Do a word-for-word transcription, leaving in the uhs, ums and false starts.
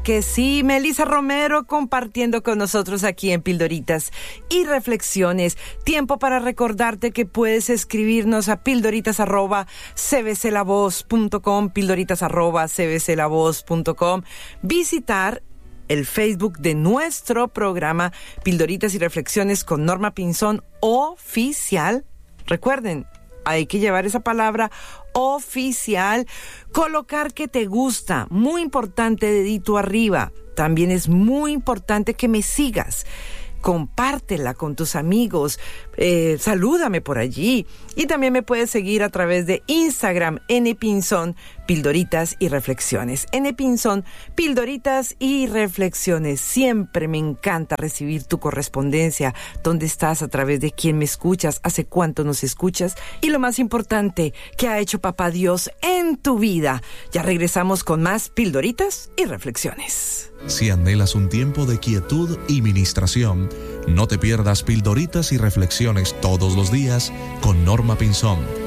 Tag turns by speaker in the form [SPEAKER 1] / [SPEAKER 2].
[SPEAKER 1] Que sí, Melissa Romero compartiendo con nosotros aquí en Pildoritas y Reflexiones. Tiempo para recordarte que puedes escribirnos a pildoritas arroba c b c la voz punto com, pildoritas arroba c b c la voz punto com, visitar el Facebook de nuestro programa Pildoritas y Reflexiones con Norma Pinzón oficial. Recuerden, hay que llevar esa palabra oficial, colocar que te gusta, muy importante, dedito arriba. También es muy importante que me sigas. Compártela con tus amigos, eh, salúdame por allí. Y también me puedes seguir a través de Instagram, npinzón, Pildoritas y Reflexiones. npinzón, Pildoritas y Reflexiones. Siempre me encanta recibir tu correspondencia. ¿Dónde estás? ¿A través de quién me escuchas? ¿Hace cuánto nos escuchas? Y lo más importante, ¿qué ha hecho Papá Dios en tu vida? Ya regresamos con más Pildoritas y Reflexiones.
[SPEAKER 2] Si anhelas un tiempo de quietud y ministración, no te pierdas Pildoritas y Reflexiones todos los días con Norma Pinzón.